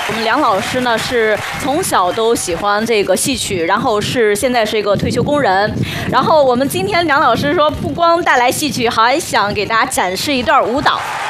我们梁老师呢是从小都喜欢这个戏曲，然后现在是一个退休工人。然后我们今天梁老师说，不光带来戏曲，还想给大家展示一段舞蹈。